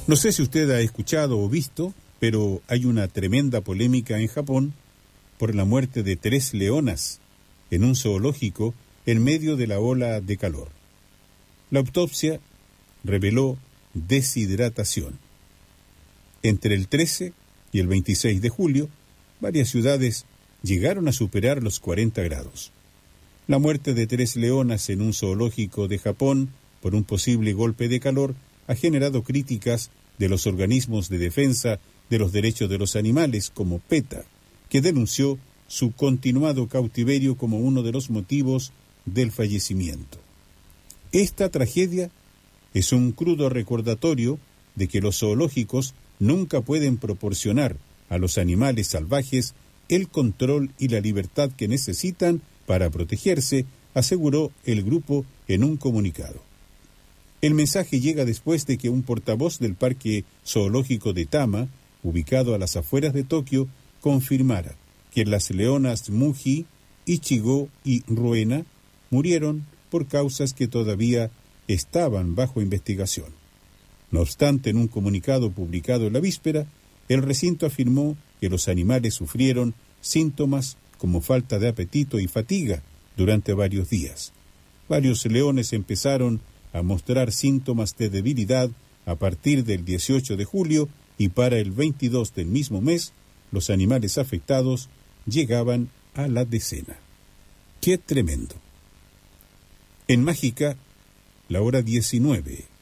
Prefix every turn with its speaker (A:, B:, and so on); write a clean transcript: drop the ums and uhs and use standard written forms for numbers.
A: No sé si usted ha escuchado o visto, pero hay una tremenda polémica en Japón por la muerte de 3 leonas en un zoológico en medio de la ola de calor. La autopsia reveló deshidratación. Entre el 13 y el 26 de julio, varias ciudades llegaron a superar los 40 grados. La muerte de 3 leonas en un zoológico de Japón por un posible golpe de calor ha generado críticas de los organismos de defensa de los derechos de los animales como PETA, que denunció su continuado cautiverio como uno de los motivos del fallecimiento. Esta tragedia es un crudo recordatorio de que los zoológicos nunca pueden proporcionar a los animales salvajes el control y la libertad que necesitan para protegerse, aseguró el grupo en un comunicado. El mensaje llega después de que un portavoz del Parque Zoológico de Tama, ubicado a las afueras de Tokio, confirmara que las leonas Muji, Ichigo y Ruena murieron por causas que todavía estaban bajo investigación. No obstante, en un comunicado publicado en la víspera, el recinto afirmó que los animales sufrieron síntomas como falta de apetito y fatiga durante varios días. Varios leones empezaron a mostrar síntomas de debilidad a partir del 18 de julio y para el 22 del mismo mes, los animales afectados llegaban a la decena. ¡Qué tremendo! En Mágica, la hora 19.